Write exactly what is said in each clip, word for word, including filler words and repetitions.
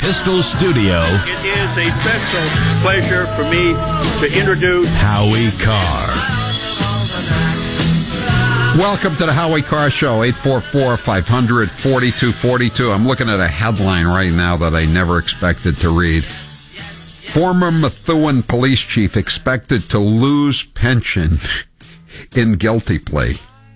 Bristol studio. It is a special pleasure for me to introduce Howie Carr. Welcome to the Howie Carr Show, eight four four, five hundred, forty-two forty-two. I'm looking at a headline right now that I never expected to read. Former Methuen police chief expected to lose pension in guilty plea.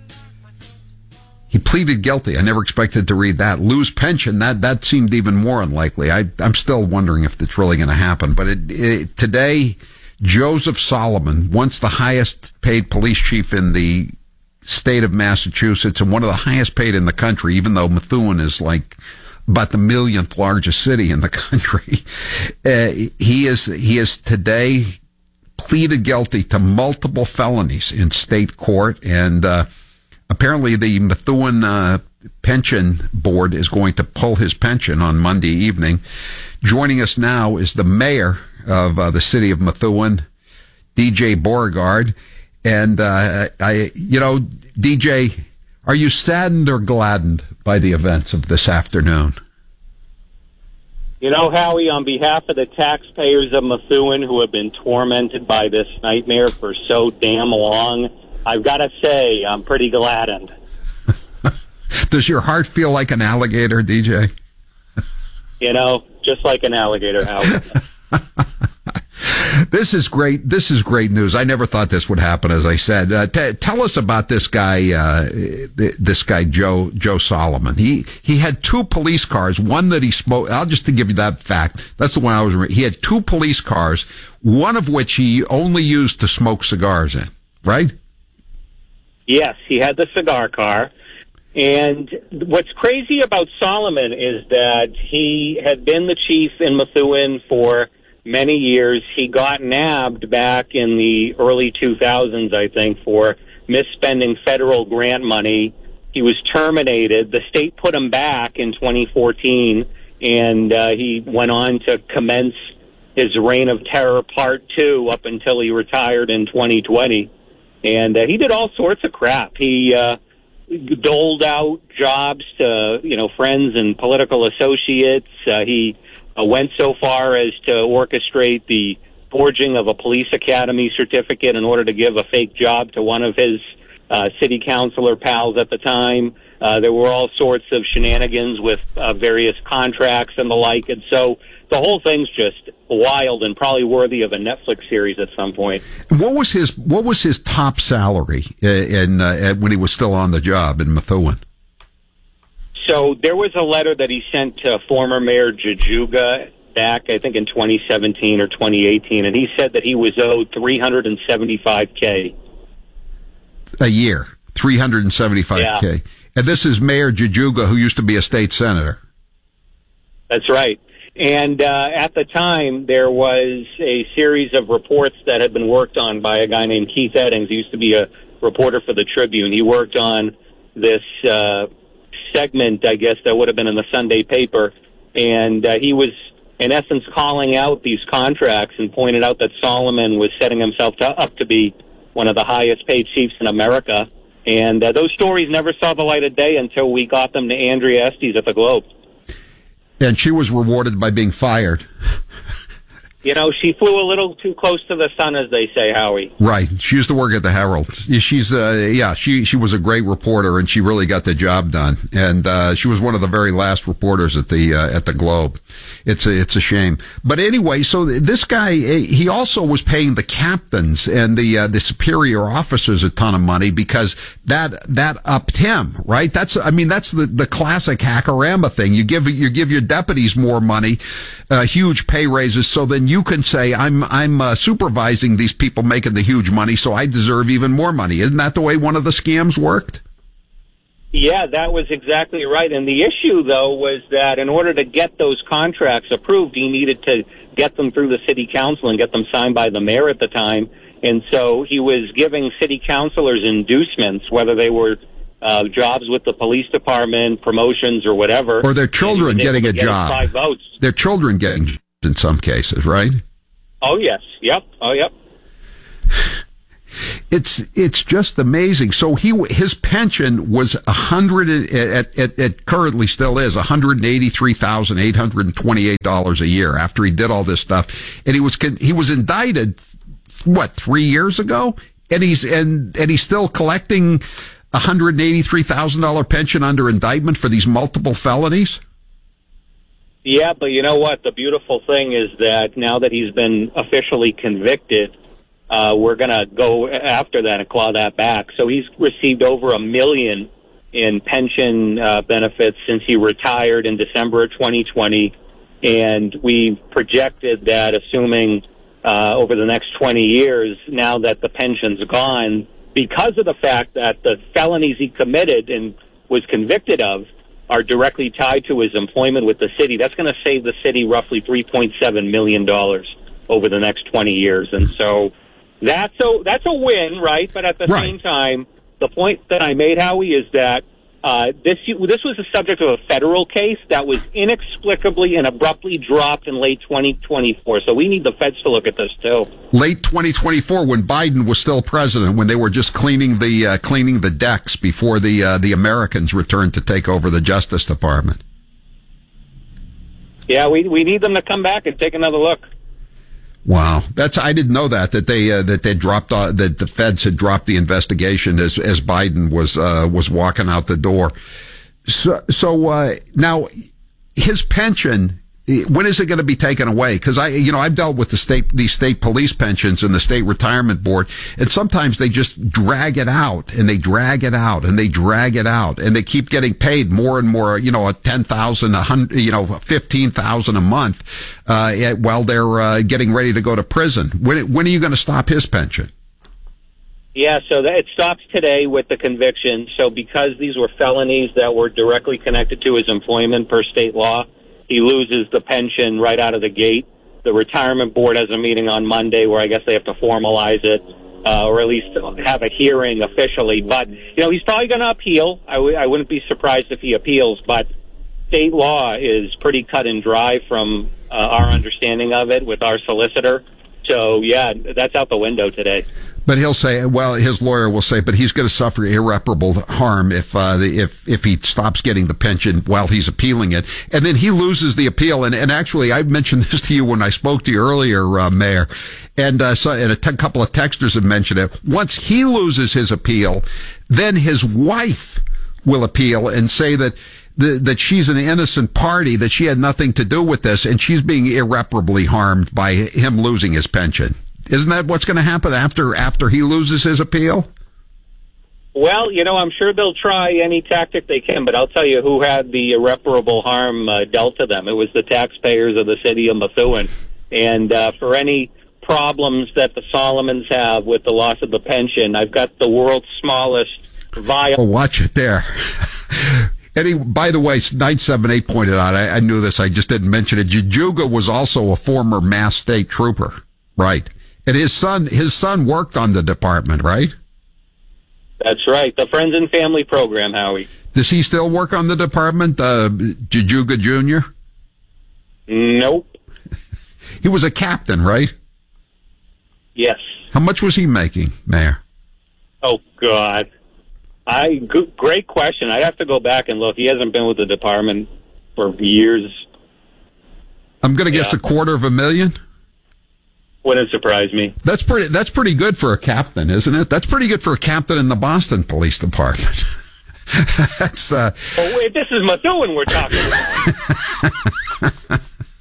He pleaded guilty. I never expected to read that. Lose pension, that that seemed even more unlikely. I, I'm still wondering if it's really going to happen. But it, it, today, Joseph Solomon, once the highest paid police chief in the state of Massachusetts and one of the highest paid in the country, even though Methuen is like about the millionth largest city in the country, uh, he is he is today pleaded guilty to multiple felonies in state court, and uh, apparently the Methuen uh, pension board is going to pull his pension on Monday evening. Joining us now is the mayor of uh, the city of Methuen, D J Beauregard. And, uh, I, you know, D J, are you saddened or gladdened by the events of this afternoon? You know, Howie, on behalf of the taxpayers of Methuen who have been tormented by this nightmare for so damn long, I've got to say, I'm pretty gladdened. Does your heart feel like an alligator, D J? You know, just like an alligator, Howie. This is great. This is great news. I never thought this would happen, as I said. Uh, t- tell us about this guy, uh, this guy, Joe, Joe Solomon. He, he had two police cars, one that he smoked. I'll just to give you that fact. That's the one I was, he had two police cars, one of which he only used to smoke cigars in, right? Yes, he had the cigar car. And what's crazy about Solomon is that he had been the chief in Methuen for many years. He got nabbed back in the early two thousands, I think, for misspending federal grant money. He was terminated. The state put him back in twenty fourteen, and uh, he went on to commence his reign of terror part two up until he retired in twenty twenty. And uh, he did all sorts of crap. He uh, doled out jobs to, you know, friends and political associates. Uh, he Uh, went so far as to orchestrate the forging of a police academy certificate in order to give a fake job to one of his uh, city councilor pals at the time. Uh, there were all sorts of shenanigans with uh, various contracts and the like, and so the whole thing's just wild and probably worthy of a Netflix series at some point. What was his What was his top salary in, uh, when he was still on the job in Methuen? So there was a letter that he sent to former Mayor Jajuga back, I think, in twenty seventeen or twenty eighteen, and he said that he was owed three hundred seventy-five thousand dollars a year, three hundred seventy-five thousand dollars. Yeah. And this is Mayor Jajuga, who used to be a state senator. That's right. And uh, at the time, there was a series of reports that had been worked on by a guy named Keith Eddings. He used to be a reporter for the Tribune. He worked on this uh segment, I guess, that would have been in the Sunday paper, and uh, he was, in essence, calling out these contracts and pointed out that Solomon was setting himself to, up to be one of the highest paid chiefs in America, and uh, those stories never saw the light of day until we got them to Andrea Estes at the Globe. And she was rewarded by being fired. You know, she flew a little too close to the sun, as they say, Howie. Right. She used to work at the Herald. She's, uh, yeah, she, she was a great reporter, and she really got the job done. And, uh, she was one of the very last reporters at the, uh, at the Globe. It's a, it's a shame. But anyway, so this guy, he also was paying the captains and the, uh, the superior officers a ton of money because that, that upped him, right? That's, I mean, that's the, the classic Hackarama thing. You give, you give your deputies more money, uh, huge pay raises, so then you You can say, I'm I'm uh, supervising these people making the huge money, so I deserve even more money. Isn't that the way one of the scams worked? Yeah, that was exactly right. And the issue, though, was that in order to get those contracts approved, he needed to get them through the city council and get them signed by the mayor at the time. And so he was giving city councilors inducements, whether they were uh, jobs with the police department, promotions, or whatever. Or their children getting a get job. Five votes. Their children getting in some cases, right? Oh, yes. Yep. Oh, yep. It's it's just amazing. So he his pension was a hundred at, at it currently still is one hundred eighty three thousand eight hundred twenty eight dollars a year after he did all this stuff, and he was he was indicted what three years ago, and he's and and he's still collecting a hundred eighty three thousand dollar pension under indictment for these multiple felonies. Yeah, but you know what? The beautiful thing is that now that he's been officially convicted, Uh, we're going to go after that and claw that back. So he's received over a million in pension uh, benefits since he retired in December of twenty twenty. And we projected that, assuming uh, over the next twenty years, now that the pension's gone, because of the fact that the felonies he committed and was convicted of are directly tied to his employment with the city, that's going to save the city roughly three point seven million dollars over the next twenty years. And so That's a that's a win, right? But at the right. same time, the point that I made, Howie, is that uh, this this was the subject of a federal case that was inexplicably and abruptly dropped in late twenty twenty-four. So we need the feds to look at this too. Late twenty twenty-four, when Biden was still president, when they were just cleaning the uh, cleaning the decks before the uh, the Americans returned to take over the Justice Department. Yeah, we we need them to come back and take another look. Wow, that's I didn't know that that they uh, that they dropped uh, that the feds had dropped the investigation as as Biden was uh, was walking out the door. So so uh, now his pension, when is it going to be taken away? Because I you know I've dealt with the state these state police pensions and the state retirement board, and sometimes they just drag it out and they drag it out and they drag it out and they keep getting paid more and more. You know, a ten thousand, a hundred, you know, fifteen thousand a month. Uh, while they're uh, getting ready to go to prison. When when are you going to stop his pension? Yeah, so that, it stops today with the conviction. So because these were felonies that were directly connected to his employment per state law, he loses the pension right out of the gate. The retirement board has a meeting on Monday where I guess they have to formalize it, uh, or at least have a hearing officially. But, you know, he's probably going to appeal. I, w- I wouldn't be surprised if he appeals, but state law is pretty cut and dry from uh, our understanding of it with our solicitor. So, yeah, that's out the window today. But he'll say, well, his lawyer will say, but he's going to suffer irreparable harm if uh, the, if if he stops getting the pension while he's appealing it, and then he loses the appeal. And, and actually, I mentioned this to you when I spoke to you earlier, uh, Mayor, and uh, so and a t- couple of texters have mentioned it. Once he loses his appeal, then his wife will appeal and say that. The, that she's an innocent party, that she had nothing to do with this, and she's being irreparably harmed by him losing his pension. Isn't that what's going to happen after after he loses his appeal? Well, you know, I'm sure they'll try any tactic they can, but I'll tell you who had the irreparable harm uh, dealt to them. It was the taxpayers of the city of Methuen. And uh, for any problems that the Solomons have with the loss of the pension, I've got the world's smallest vial. Oh, watch it there. And he, by the way, nine seven eight pointed out, I, I knew this, I just didn't mention it. Jujuga was also a former Mass State Trooper, right? And his son, his son worked on the department, right? That's right. The Friends and Family Program, Howie. Does he still work on the department, uh, Jujuga Junior? Nope. He was a captain, right? Yes. How much was he making, Mayor? Oh, God. I g- great question. I'd have to go back and look. He hasn't been with the department for years. I'm going to guess yeah. a quarter of a million. Wouldn't surprise me. That's pretty. That's pretty good for a captain, isn't it? That's pretty good for a captain in the Boston Police Department. That's. Uh, oh, wait, this is Methuen we're talking about.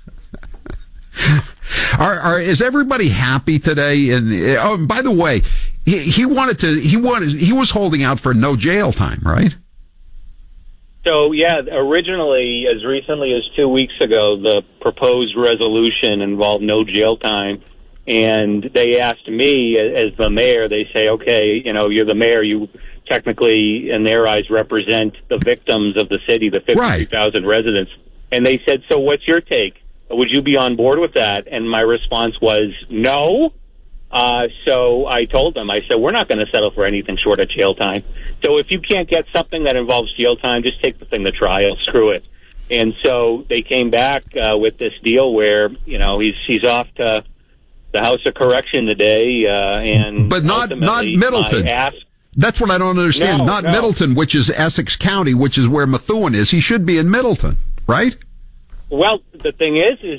are, are is everybody happy today? And oh, and by the way. He, he wanted to, he wanted, he was holding out for no jail time, right? So, yeah, originally, as recently as two weeks ago, the proposed resolution involved no jail time. And they asked me, as the mayor, they say, okay, you know, you're the mayor, you technically, in their eyes, represent the victims of the city, the fifty-three thousand right. residents. And they said, so what's your take? Would you be on board with that? And my response was, no. Uh, so I told them, I said, we're not going to settle for anything short of jail time. So if you can't get something that involves jail time, just take the thing to trial. Screw it. And so they came back uh, with this deal where, you know, he's he's off to the House of Correction today, uh, and But not not ultimately Middleton. I asked, That's what I don't understand. No, not no. Middleton, which is Essex County, which is where Methuen is. He should be in Middleton, right? well, the thing is, is